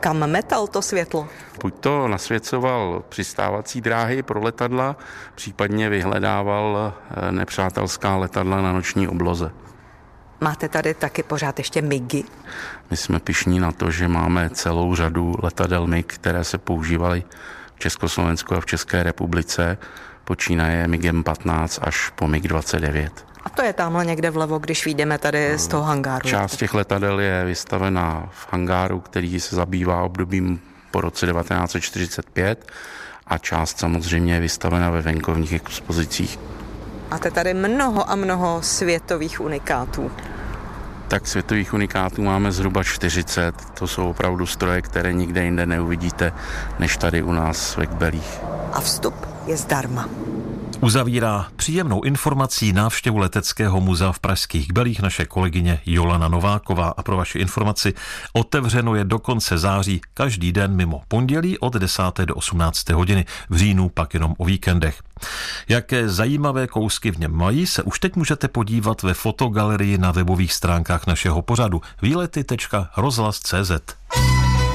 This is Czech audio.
Kam metal to světlo? Buď to nasvěcoval přistávací dráhy pro letadla, případně vyhledával nepřátelská letadla na noční obloze. Máte tady taky pořád ještě MIGy? My jsme pyšní na to, že máme celou řadu letadel MIG, které se používaly v Československu a v České republice, počínaje MIGem 15 až po MIG 29. A to je tamhle někde vlevo, když vyjdeme tady z toho hangáru. Část těch letadel je vystavena v hangáru, který se zabývá obdobím po roce 1945 a část samozřejmě je vystavena ve venkovních expozicích. Máte tady mnoho a mnoho světových unikátů. Tak světových unikátů máme zhruba 40. To jsou opravdu stroje, které nikde jinde neuvidíte, než tady u nás ve Kbelích. A vstup je zdarma. Uzavírá příjemnou informací návštěvu Leteckého muzea v pražských Kbelích naše kolegyně Jolana Nováková. A pro vaši informaci, otevřeno je do konce září každý den mimo pondělí od 10. do 18. hodiny, v říjnu pak jenom o víkendech. Jaké zajímavé kousky v něm mají, se už teď můžete podívat ve fotogalerii na webových stránkách našeho pořadu výlety.rozhlas.cz.